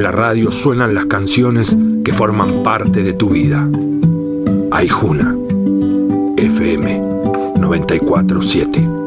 en la radio suenan las canciones que forman parte de tu vida. Aijuna, FM 94.7.